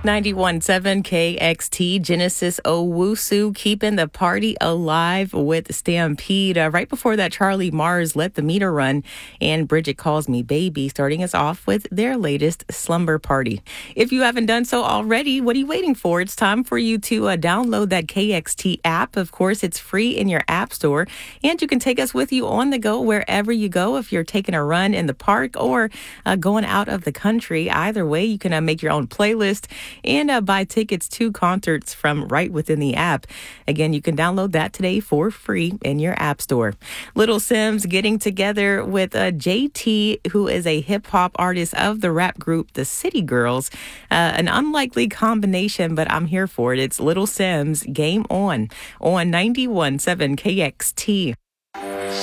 91.7 KXT, Genesis Owusu, keeping the party alive with Stampede. Right before that, Charlie Mars, Let the Meter Run, and Bridget Calls Me Baby, starting us off with their latest Slumber Party. If you haven't done so already, what are you waiting for? It's time for you to download that KXT app. Of course, it's free in your app store, and you can take us with you on the go wherever you go. If you're taking a run in the park or going out of the country, either way, you can make your own playlist and buy tickets to concerts from right within the app. Again, you can download that today for free in your app store. Little Simz getting together with JT, who is a hip-hop artist of the rap group The City Girls. An unlikely combination, but I'm here for it. It's Little Simz, Game On 91.7 KXT.